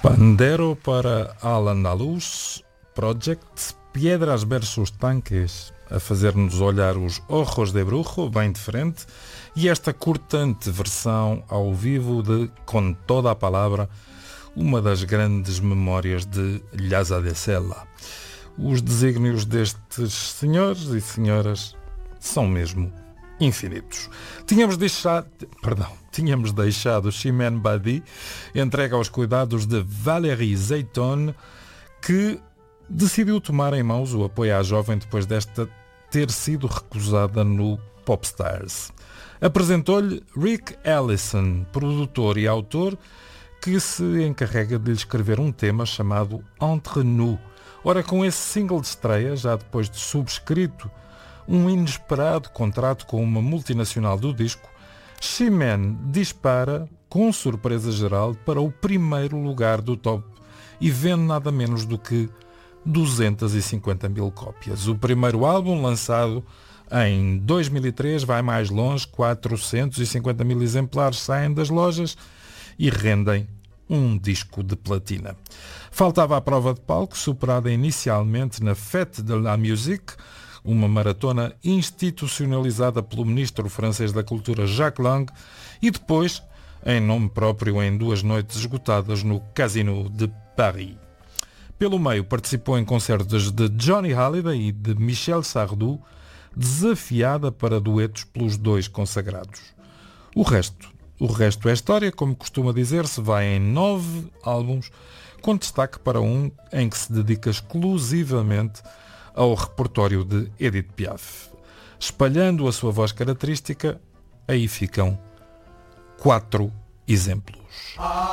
Pandero para Al-Andalus Project, Piedras versus Tanques, a fazer-nos olhar os Ojos de Brujo, bem de frente, e esta cortante versão ao vivo de Com Toda a Palavra, uma das grandes memórias de Llasa de Cela. Os desígnios destes senhores e senhoras são mesmo infinitos. Tínhamos deixado Chimène Badi entregue aos cuidados de Valérie Zeiton, que decidiu tomar em mãos o apoio à jovem depois desta ter sido recusada no Popstars. Apresentou-lhe Rick Ellison, produtor e autor, que se encarrega de lhe escrever um tema chamado Entre Nous. Ora, com esse single de estreia, já depois de subscrito um inesperado contrato com uma multinacional do disco, Chimène dispara, com surpresa geral, para o primeiro lugar do top e vende nada menos do que 250 mil cópias. O primeiro álbum, lançado em 2003, vai mais longe, 450 mil exemplares saem das lojas e rendem um disco de platina. Faltava a prova de palco, superada inicialmente na Fête de la Musique, uma maratona institucionalizada pelo ministro francês da Cultura Jacques Lang, e depois, em nome próprio, em 2 noites esgotadas no Casino de Paris. Pelo meio, participou em concertos de Johnny Hallyday e de Michel Sardou, desafiada para duetos pelos 2 consagrados. O resto é história, como costuma dizer-se, vai em 9 álbuns, com destaque para um em que se dedica exclusivamente ao repertório de Edith Piaf. Espalhando a sua voz característica, aí ficam 4 exemplos.